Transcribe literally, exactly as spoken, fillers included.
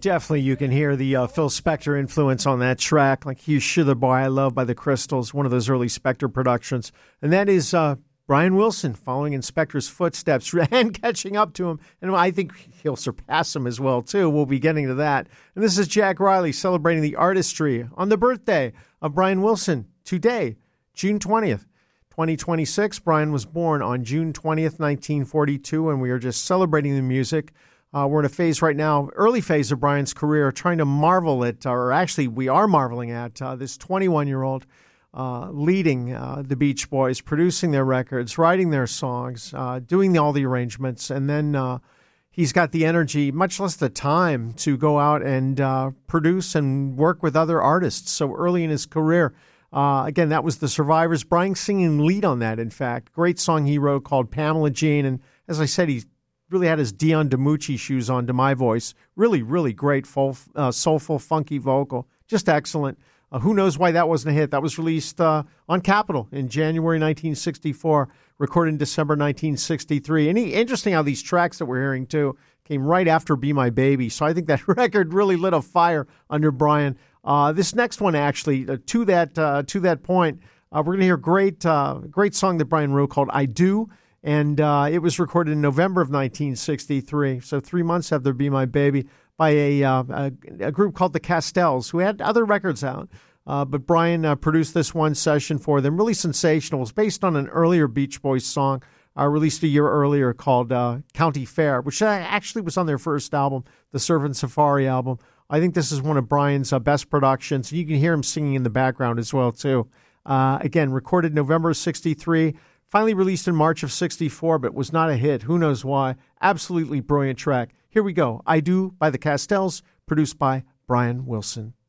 Definitely you can hear the uh, Phil Spector influence on that track, like You Sugar Boy I Love by the Crystals, one of those early Spector productions. And that is uh, Brian Wilson following in Spector's footsteps and catching up to him. And I think he'll surpass him as well, too. We'll be getting to that. And this is Jack Riley celebrating the artistry on the birthday of Brian Wilson today, June twentieth. twenty twenty-six. Brian was born on June twentieth, nineteen forty-two, and we are just celebrating the music. Uh, we're in a phase right now, early phase of Brian's career, trying to marvel at, or actually we are marveling at, uh, this twenty-one-year-old uh, leading uh, the Beach Boys, producing their records, writing their songs, uh, doing the, all the arrangements, and then uh, he's got the energy, much less the time, to go out and uh, produce and work with other artists so early in his career. Uh, again, that was The Survivors. Brian singing lead on that, in fact. Great song he wrote called Pamela Jean, and as I said, he really had his Dion DiMucci shoes on to my voice. Really, really great, full, uh, soulful, funky vocal. Just excellent. Uh, who knows why that wasn't a hit? That was released uh, on Capitol in January nineteen sixty-four, recorded in December nineteen sixty-three. And he, interesting how these tracks that we're hearing, too, came right after Be My Baby. So I think that record really lit a fire under Brian. Uh, this next one, actually, uh, to that uh, to that point, uh, we're going to hear a great, uh, great song that Brian wrote called I Do. And uh, it was recorded in November of nineteen sixty-three, so three months after Be My Baby, by a, uh, a, a group called the Castells, who had other records out. Uh, but Brian uh, produced this one session for them, really sensational. It was based on an earlier Beach Boys song uh, released a year earlier called uh, County Fair, which actually was on their first album, the Surf Safari album. I think this is one of Brian's uh, best productions. You can hear him singing in the background as well, too. Uh, again, recorded November of sixty-three. Finally released in March of sixty-four, but was not a hit. Who knows why? Absolutely brilliant track. Here we go. I Do by the Castells, produced by Brian Wilson.